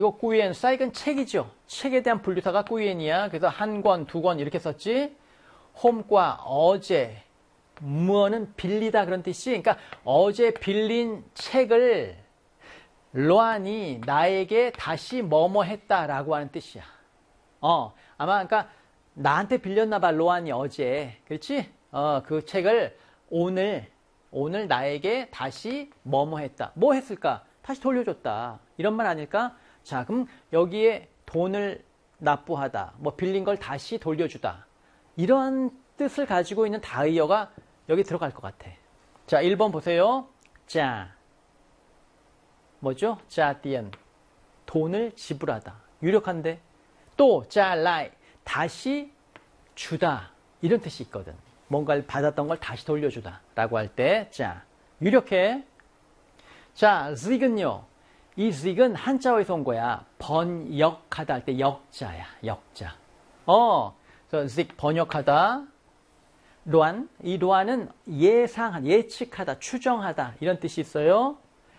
이거 꾸이엔, 사이은 책이죠. 책에 대한 분류사가 꾸이엔이야. 그래서 한 권, 두 권 이렇게 썼지. 홈과 어제, 무어는 빌리다 그런 뜻이. 그러니까 어제 빌린 책을 로안이 나에게 다시 뭐뭐 했다라고 하는 뜻이야. 아마 그러니까 나한테 빌렸나 봐, 로안이 어제. 그렇지? 그 책을 오늘 나에게 다시 뭐뭐 했다. 뭐 했을까? 다시 돌려줬다. 이런 말 아닐까? 자, 그럼 여기에 돈을 납부하다, 뭐 빌린 걸 다시 돌려주다. 이런 뜻을 가지고 있는 다의어가 여기 들어갈 것 같아. 자, 1번 보세요. 자, 뭐죠? 자, 띠엔. 돈을 지불하다. 유력한데. 또, 자, 라이. 다시 주다. 이런 뜻이 있거든. 뭔가를 받았던 걸 다시 돌려주다. 라고 할 때, 자, 유력해. 자, zig은요. 이 zig은 한자어에서 온 거야. 번역하다 할 때 역자야. 역자. 그래서 zig 번역하다. 로안. 이 로안은 예상한, 예측하다, 추정하다. 이런 뜻이 있어요.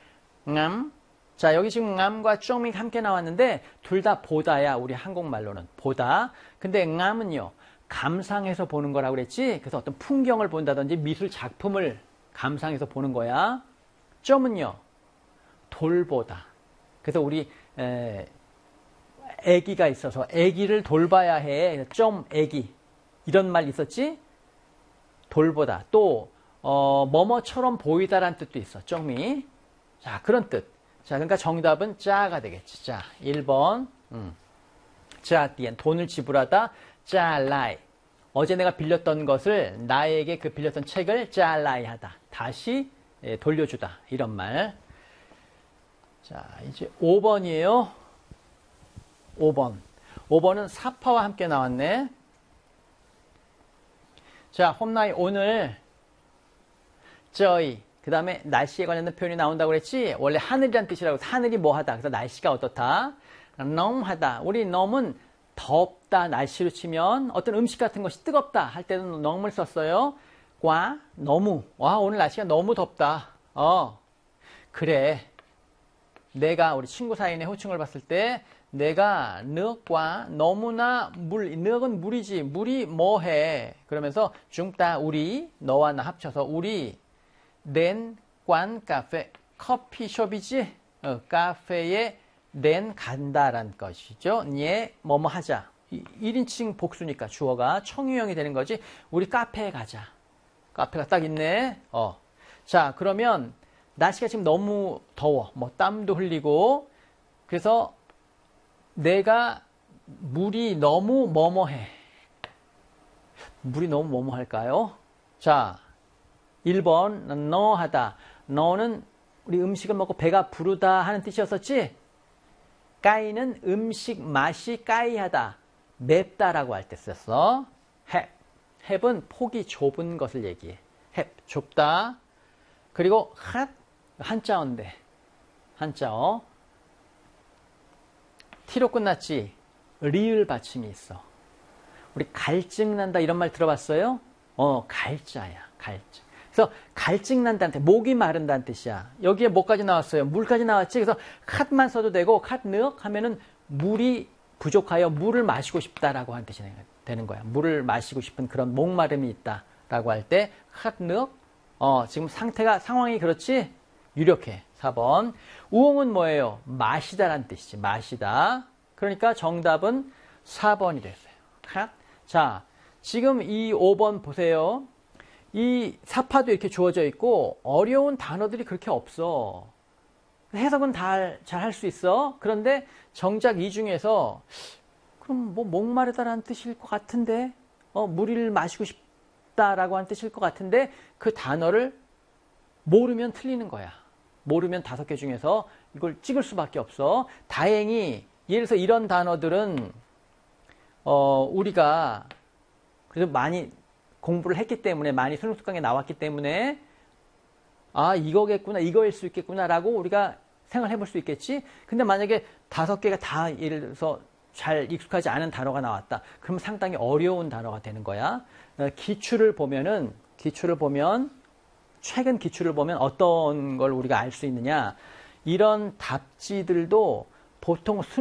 자, 여기 지금 감과 쫌이 함께 나왔는데 둘 다 보다야. 우리 한국말로는 보다. 근데 감은요. 감상해서 보는 거라고 그랬지. 그래서 어떤 풍경을 본다든지 미술 작품을 감상해서 보는 거야. 쫌은요. 돌보다. 그래서 우리 애기가 있어서 애기를 돌봐야 해. 쫌 애기. 이런 말 있었지? 돌보다. 또 뭐뭐처럼 보이다라는 뜻도 있어. 쫌이. 자, 그런 뜻. 자, 그러니까 정답은 짜가 되겠지. 자, 1번. 자, 띠엔 돈을 지불하다. 짜 라이. 어제 내가 빌렸던 것을 나에게 그 빌렸던 책을 짜 라이 하다. 다시 돌려주다. 이런 말. 자, 이제 5번이에요. 5번. 5번은 사파와 함께 나왔네. 자, 홈나이 오늘 저희 그 다음에 날씨에 관련된 표현이 나온다고 그랬지. 원래 하늘이란 뜻이라고 해서 하늘이 뭐하다. 그래서 날씨가 어떻다. 넘하다. 우리 넘은 덥다. 날씨로 치면 어떤 음식 같은 것이 뜨겁다 할 때는 넘을 썼어요. 과 너무. 와, 오늘 날씨가 너무 덥다. 그래. 내가 우리 친구 사이의 호칭을 봤을 때 내가 늑과 너무나 늑은 물이지. 물이 뭐해. 그러면서 중따 우리 너와 나 합쳐서 우리 낸 관 카페 커피숍이지. 카페에 낸 간다란 것이죠. 예 뭐뭐 하자. 1인칭 복수니까 주어가 청유형이 되는 거지. 우리 카페에 가자. 카페가 딱 있네. 자, 그러면 날씨가 지금 너무 더워. 뭐 땀도 흘리고. 그래서 내가 물이 너무 뭐뭐해. 물이 너무 뭐뭐할까요? 자, 1번 너 하다. 너는 우리 음식을 먹고 배가 부르다 하는 뜻이었었지? 까이는 음식 맛이 까이하다. 맵다라고 할 때 썼어. 햅은 폭이 좁은 것을 얘기해. 햅, 좁다. 그리고 핫, 한자어인데. 한자어. T로 끝났지. 리을 받침이 있어. 우리 갈증난다 이런 말 들어봤어요? 갈자야. 갈증. 그래서 갈증난다는 뜻, 목이 마른다는 뜻이야. 여기에 뭐까지 나왔어요? 물까지 나왔지. 그래서 캇만 써도 되고 캇늑 하면은 물이 부족하여 물을 마시고 싶다라고 하는 뜻이 되는 거야. 물을 마시고 싶은 그런 목마름이 있다라고 할 때 캇늑. 지금 상황이 그렇지? 유력해. 4번. 우엉은 뭐예요? 마시다라는 뜻이지. 마시다. 그러니까 정답은 4번이 됐어요. 자, 지금 이 5번 보세요. 이 사파도 이렇게 주어져 있고 어려운 단어들이 그렇게 없어. 해석은 잘 할 수 있어. 그런데 정작 이 중에서 그럼 뭐 목마르다라는 뜻일 것 같은데 물을 마시고 싶다라고 하는 뜻일 것 같은데 그 단어를 모르면 틀리는 거야. 모르면 5개 중에서 이걸 찍을 수밖에 없어. 다행히 예를 들어서 이런 단어들은 우리가 그래도 많이 공부를 했기 때문에 많이 수능특강에 나왔기 때문에 이거겠구나, 이거일 수 있겠구나라고 우리가 생각을 해볼 수 있겠지. 근데 만약에 5개가 다 예를 들어서 잘 익숙하지 않은 단어가 나왔다. 그럼 상당히 어려운 단어가 되는 거야. 기출을 보면 최근 기출을 보면 어떤 걸 우리가 알 수 있느냐. 이런 답지들도 보통